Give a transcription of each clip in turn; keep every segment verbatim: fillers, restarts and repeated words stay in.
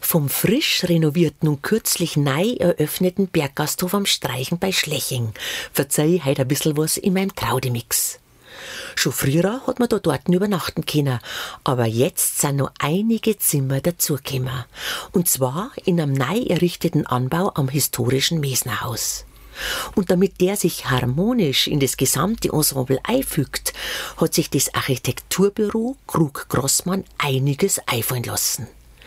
Vom frisch renovierten und kürzlich neu eröffneten Berggasthof am Streichen bei Schleching verzeih ich heute ein bisschen was in meinem Traudemix. Schon früher hat man da dort übernachten können, aber jetzt sind noch einige Zimmer dazugekommen. Und zwar in einem neu errichteten Anbau am historischen Mesnerhaus. Und damit der sich harmonisch in das gesamte Ensemble einfügt, hat sich das Architekturbüro Krug-Grossmann einiges einfallen lassen.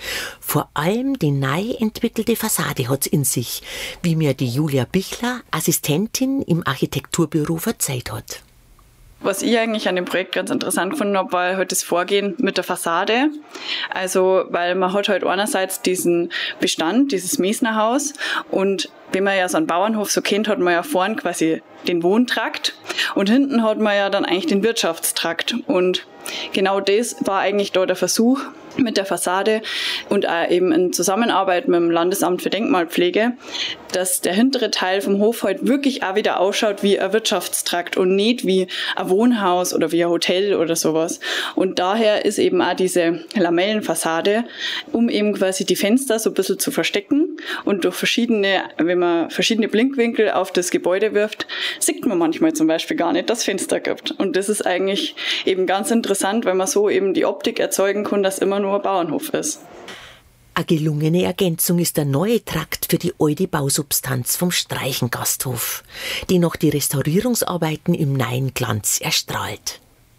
Vor allem die neu entwickelte Fassade hat's in sich, wie mir die Julia Bichler, Assistentin im Architekturbüro, verzeiht hat. Was ich eigentlich an dem Projekt ganz interessant gefunden habe, war halt das Vorgehen mit der Fassade. Also, weil man hat halt einerseits diesen Bestand, dieses Mesnerhaus, und wie man ja so einen Bauernhof so kennt, hat man ja vorn quasi den Wohntrakt und hinten hat man ja dann eigentlich den Wirtschaftstrakt. Und genau das war eigentlich da der Versuch mit der Fassade und auch eben in Zusammenarbeit mit dem Landesamt für Denkmalpflege, dass der hintere Teil vom Hof halt wirklich auch wieder ausschaut wie ein Wirtschaftstrakt und nicht wie ein Wohnhaus oder wie ein Hotel oder sowas. Und daher ist eben auch diese Lamellenfassade, um eben quasi die Fenster so ein bisschen zu verstecken und durch verschiedene, wenn man verschiedene Blinkwinkel auf das Gebäude wirft, sieht man manchmal zum Beispiel gar nicht, dass es Fenster gibt. Und das ist eigentlich eben ganz interessant, weil man so eben die Optik erzeugen kann, dass immer nur ein Bauernhof ist. Eine gelungene Ergänzung ist der neue Trakt für die alte Bausubstanz vom Streichengasthof, die noch die Restaurierungsarbeiten im neuen Glanz erstrahlt.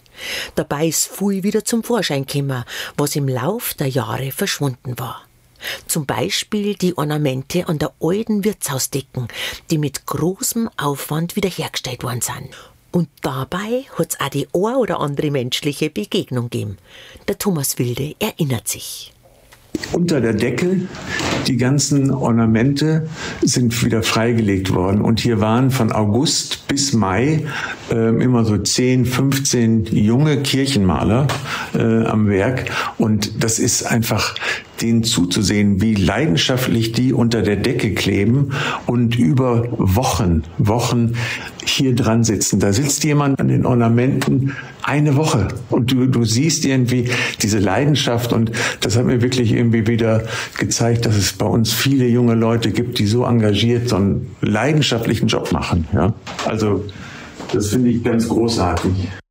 Dabei ist viel wieder zum Vorschein gekommen, was im Lauf der Jahre verschwunden war. Zum Beispiel die Ornamente an der alten Wirtshausdecken, die mit großem Aufwand wiederhergestellt worden sind. Und dabei hat es auch die ein oder andere menschliche Begegnung gegeben. Der Thomas Wilde erinnert sich. Unter der Decke, die ganzen Ornamente sind wieder freigelegt worden. Und hier waren von August bis Mai äh, immer so zehn, fünfzehn junge Kirchenmaler äh, am Werk. Und das ist einfach, denen zuzusehen, wie leidenschaftlich die unter der Decke kleben und über Wochen, Wochen hier dran sitzen. Da sitzt jemand an den Ornamenten eine Woche und du, du siehst irgendwie diese Leidenschaft, und das hat mir wirklich irgendwie wieder gezeigt, dass es bei uns viele junge Leute gibt, die so engagiert so einen leidenschaftlichen Job machen. Ja? Also das finde ich ganz großartig.